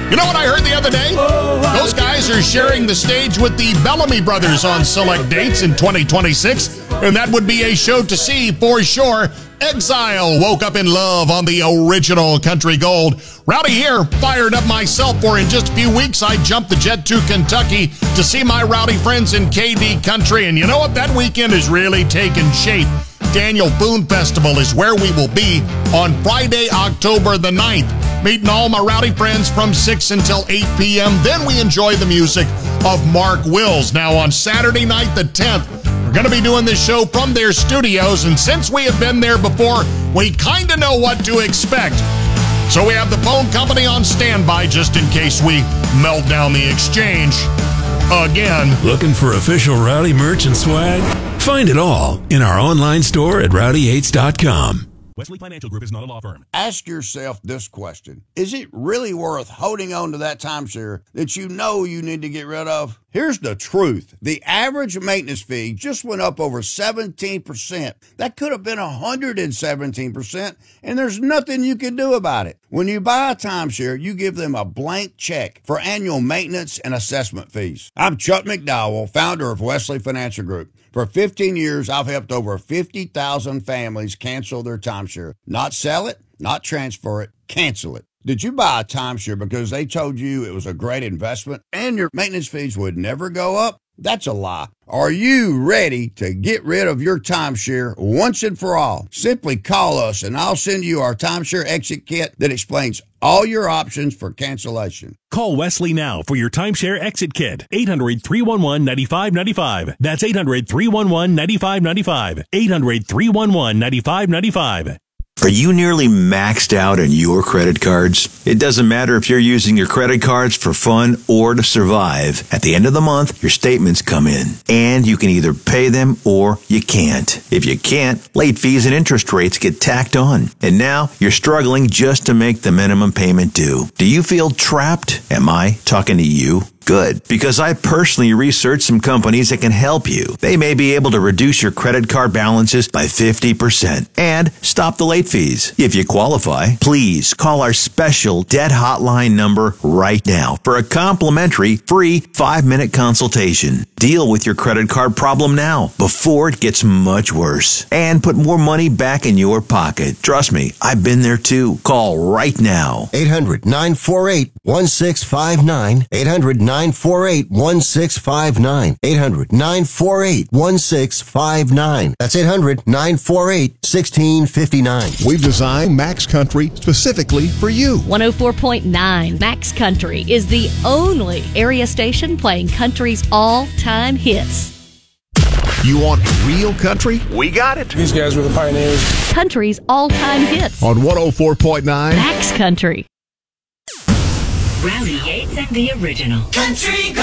You know what I heard the other day? Those guys are sharing the stage with the Bellamy Brothers on select dates in 2026, and that would be a show to see for sure. Exile woke up in love on the original Country Gold. Rowdy here, fired up myself for in just a few weeks I jumped the jet to Kentucky to see my rowdy friends in KD Country, and you know what? That weekend is really taking shape. Daniel Boone Festival is where we will be on Friday, October the 9th. Meeting all my rowdy friends from 6 until 8 p.m. Then we enjoy the music of Mark Wills. Now on Saturday night the 10th, we're going to be doing this show from their studios, and since we have been there before, we kind of know what to expect. So we have the phone company on standby just in case we melt down the exchange again. Looking for official Rowdy merch and swag? Find it all in our online store at rowdy8s.com. Wesley Financial Group is not a law firm. Ask yourself this question. Is it really worth holding on to that timeshare that you know you need to get rid of? Here's the truth. The average maintenance fee just went up over 17%. That could have been 117%, and there's nothing you can do about it. When you buy a timeshare, you give them a blank check for annual maintenance and assessment fees. I'm Chuck McDowell, founder of Wesley Financial Group. For 15 years, I've helped over 50,000 families cancel their timeshare. Not sell it, not transfer it, cancel it. Did you buy a timeshare because they told you it was a great investment and your maintenance fees would never go up? That's a lie. Are you ready to get rid of your timeshare once and for all? Simply call us and I'll send you our timeshare exit kit that explains all your options for cancellation. Call Wesley now for your timeshare exit kit. 800-311-9595. That's 800-311-9595. 800-311-9595. Are you nearly maxed out on your credit cards? It doesn't matter if you're using your credit cards for fun or to survive. At the end of the month, your statements come in, and you can either pay them or you can't. If you can't, late fees and interest rates get tacked on. And now you're struggling just to make the minimum payment due. Do you feel trapped? Am I talking to you? Good, because I personally researched some companies that can help you. They may be able to reduce your credit card balances by 50% and stop the late fees. If you qualify, please call our special debt hotline number right now for a complimentary free 5-minute consultation. Deal with your credit card problem now before it gets much worse and put more money back in your pocket. Trust me, I've been there too. Call right now. 800-948-1659. 800-948-1659. 800-948-1659. That's 800-948-1659. We've designed Max Country specifically for you. 104.9 Max Country is the only area station playing country's all-time hits. You want real country? We got it. These guys were the pioneers. Country's all-time hits. On 104.9 Max Country. Rowdy Yates and the Original. Country